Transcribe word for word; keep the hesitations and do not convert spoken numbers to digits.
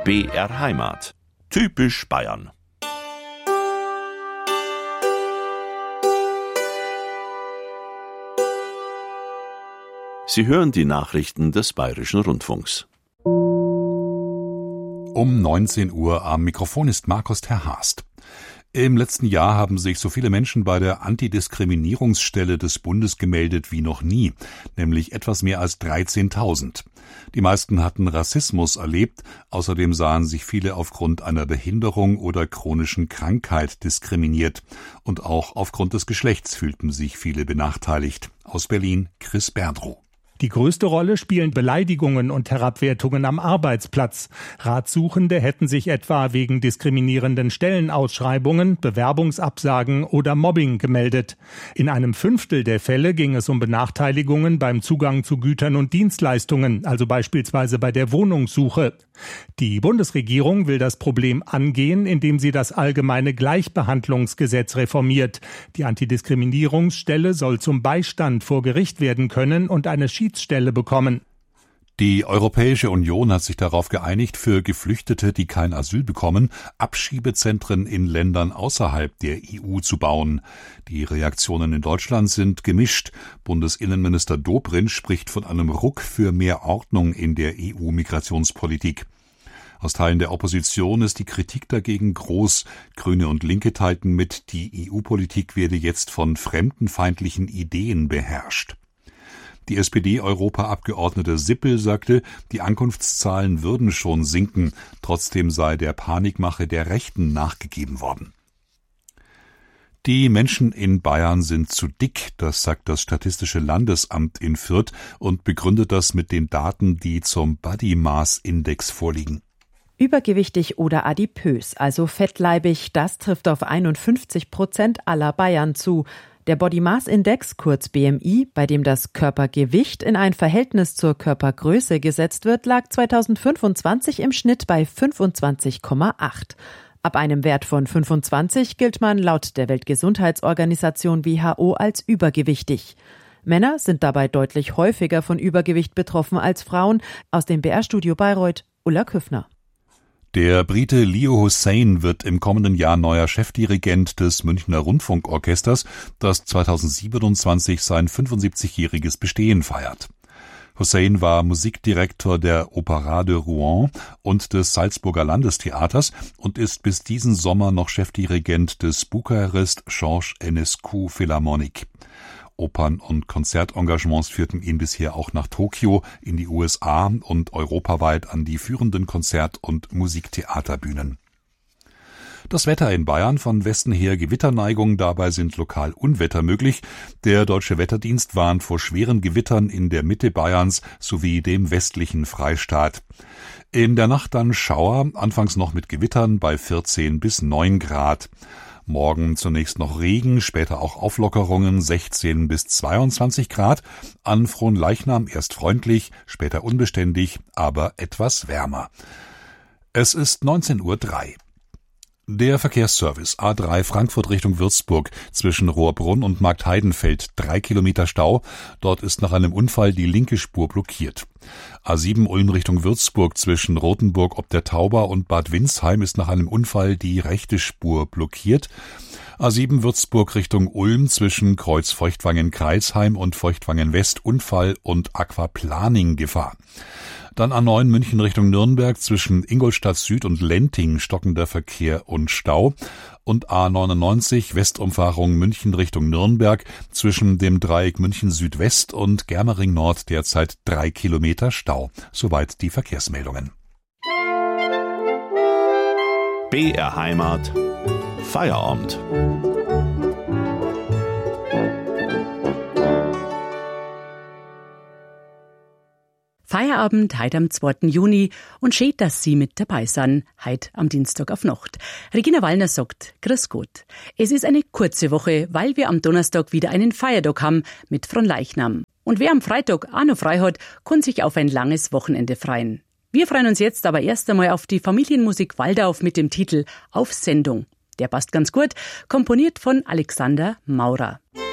B R Heimat. Typisch Bayern. Sie hören die Nachrichten des Bayerischen Rundfunks. Um neunzehn Uhr am Mikrofon ist Markus Terhast. Im letzten Jahr haben sich so viele Menschen bei der Antidiskriminierungsstelle des Bundes gemeldet wie noch nie, nämlich etwas mehr als dreizehntausend. Die meisten hatten Rassismus erlebt, außerdem sahen sich viele aufgrund einer Behinderung oder chronischen Krankheit diskriminiert. Und auch aufgrund des Geschlechts fühlten sich viele benachteiligt. Aus Berlin Chris Berdrow. Die größte Rolle spielen Beleidigungen und Herabwertungen am Arbeitsplatz. Ratsuchende hätten sich etwa wegen diskriminierenden Stellenausschreibungen, Bewerbungsabsagen oder Mobbing gemeldet. In einem Fünftel der Fälle ging es um Benachteiligungen beim Zugang zu Gütern und Dienstleistungen, also beispielsweise bei der Wohnungssuche. Die Bundesregierung will das Problem angehen, indem sie das allgemeine Gleichbehandlungsgesetz reformiert. Die Antidiskriminierungsstelle soll zum Beistand vor Gericht werden können und eine Schiedsstelle bekommen. Die Europäische Union hat sich darauf geeinigt, für Geflüchtete, die kein Asyl bekommen, Abschiebezentren in Ländern außerhalb der E U zu bauen. Die Reaktionen in Deutschland sind gemischt. Bundesinnenminister Dobrindt spricht von einem Ruck für mehr Ordnung in der E U-Migrationspolitik. Aus Teilen der Opposition ist die Kritik dagegen groß. Grüne und Linke teilten mit, die E U-Politik werde jetzt von fremdenfeindlichen Ideen beherrscht. Die S P D-Europaabgeordnete Sippel sagte, die Ankunftszahlen würden schon sinken, trotzdem sei der Panikmache der Rechten nachgegeben worden. Die Menschen in Bayern sind zu dick, das sagt das Statistische Landesamt in Fürth und begründet das mit den Daten, die zum Body Mass Index vorliegen. Übergewichtig oder adipös, also fettleibig, das trifft auf einundfünfzig Prozent aller Bayern zu. Der Body Mass Index, kurz B M I, bei dem das Körpergewicht in ein Verhältnis zur Körpergröße gesetzt wird, lag zweitausendfünfundzwanzig im Schnitt bei fünfundzwanzig Komma acht. Ab einem Wert von fünfundzwanzig gilt man laut der Weltgesundheitsorganisation W H O als übergewichtig. Männer sind dabei deutlich häufiger von Übergewicht betroffen als Frauen. Aus dem B R-Studio Bayreuth, Ulla Küffner. Der Brite Leo Hussein wird im kommenden Jahr neuer Chefdirigent des Münchner Rundfunkorchesters, das zweitausendsiebenundzwanzig sein fünfundsiebzigjähriges Bestehen feiert. Hussein war Musikdirektor der Opéra de Rouen und des Salzburger Landestheaters und ist bis diesen Sommer noch Chefdirigent des Bukarest Georges Enescu Philharmonic. Opern- und Konzertengagements führten ihn bisher auch nach Tokio, in die U S A und europaweit an die führenden Konzert- und Musiktheaterbühnen. Das Wetter in Bayern, von Westen her Gewitterneigung, dabei sind lokal Unwetter möglich. Der Deutsche Wetterdienst warnt vor schweren Gewittern in der Mitte Bayerns sowie dem westlichen Freistaat. In der Nacht dann Schauer, anfangs noch mit Gewittern bei vierzehn bis neun Grad. Morgen zunächst noch Regen, später auch Auflockerungen, sechzehn bis zweiundzwanzig Grad. An Fronleichnam erst freundlich, später unbeständig, aber etwas wärmer. Es ist neunzehn Uhr drei. Der Verkehrsservice A drei Frankfurt Richtung Würzburg zwischen Rohrbrunn und Marktheidenfeld, drei Kilometer Stau. Dort ist nach einem Unfall die linke Spur blockiert. A sieben Ulm Richtung Würzburg zwischen Rothenburg ob der Tauber und Bad Windsheim ist nach einem Unfall die rechte Spur blockiert. A sieben Würzburg Richtung Ulm zwischen Kreuz Feuchtwangen-Kreisheim und Feuchtwangen-West Unfall und Aquaplaning Gefahr. Dann A neun München Richtung Nürnberg zwischen Ingolstadt Süd und Lenting stockender Verkehr und Stau. Und A neunundneunzig Westumfahrung München Richtung Nürnberg zwischen dem Dreieck München Südwest und Germering Nord derzeit drei Kilometer Stau. Soweit die Verkehrsmeldungen. B R Heimat. Feierabend. Feierabend heute am zweiten Juni und schön, dass Sie mit dabei sind, heute am Dienstag auf Nacht. Regina Wallner sagt, grüß Gott. Es ist eine kurze Woche, weil wir am Donnerstag wieder einen Feiertag haben mit Fronleichnam. Und wer am Freitag auch noch frei hat, kann sich auf ein langes Wochenende freuen. Wir freuen uns jetzt aber erst einmal auf die Familienmusik Waldauf mit dem Titel Auf Sendung. Der passt ganz gut, komponiert von Alexander Maurer.